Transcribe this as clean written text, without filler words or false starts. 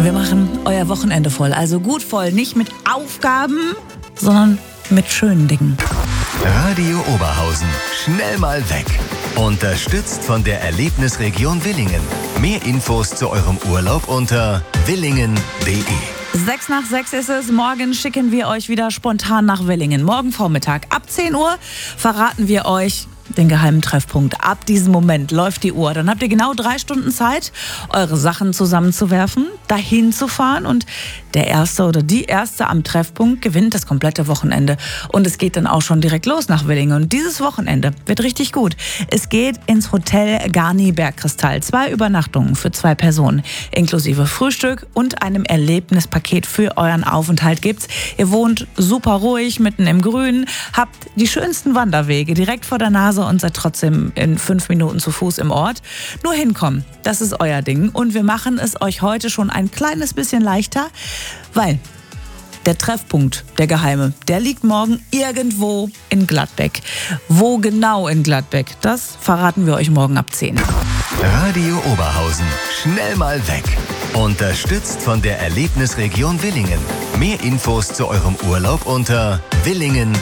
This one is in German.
Wir machen euer Wochenende voll. Also gut voll. Nicht mit Aufgaben, sondern mit schönen Dingen. Radio Oberhausen. Schnell mal weg. Unterstützt von der Erlebnisregion Willingen. Mehr Infos zu eurem Urlaub unter willingen.de. 6:06 ist es. Morgen schicken wir euch wieder spontan nach Willingen. Morgen Vormittag ab 10 Uhr verraten wir euch den geheimen Treffpunkt. Ab diesem Moment läuft die Uhr. Dann habt ihr genau 3 Stunden Zeit, eure Sachen zusammenzuwerfen, dahin zu fahren und der Erste oder die Erste am Treffpunkt gewinnt das komplette Wochenende. Und es geht dann auch schon direkt los nach Willingen. Und dieses Wochenende wird richtig gut. Es geht ins Hotel Garni Bergkristall. 2 Übernachtungen für 2 Personen, inklusive Frühstück und einem Erlebnispaket für euren Aufenthalt gibt's. Ihr wohnt super ruhig, mitten im Grünen, habt die schönsten Wanderwege direkt vor der Nase und seid trotzdem in 5 Minuten zu Fuß im Ort. Nur hinkommen, das ist euer Ding. Und wir machen es euch heute schon ein kleines bisschen leichter, weil der Treffpunkt, der geheime, der liegt morgen irgendwo in Gladbeck. Wo genau in Gladbeck, das verraten wir euch morgen ab 10. Radio Oberhausen. Schnell mal weg. Unterstützt von der Erlebnisregion Willingen. Mehr Infos zu eurem Urlaub unter willingen.de.